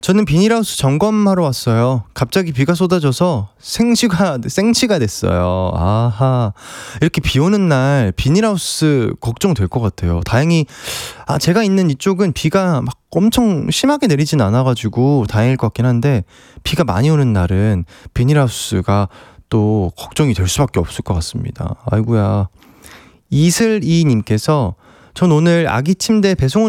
저는 비닐하우스 점검하러 왔어요. 갑자기 비가 쏟아져서 생치가 됐어요. 아하. 이렇게 비 오는 날 비닐하우스 걱정될 것 같아요. 다행히, 제가 있는 이쪽은 비가 막 엄청 심하게 내리진 않아가지고 다행일 것 같긴 한데, 비가 많이 오는 날은 비닐하우스가 또 걱정이 될 수밖에 없을 것 같습니다. 아이고야. 이슬이님께서 전 오늘 아기 침대 배송